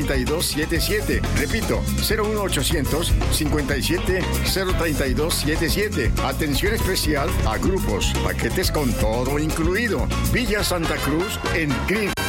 03277. Repito, 01800 57 03277. Atención especial a grupos, paquetes con todo incluido. Villa Santa Cruz en Green.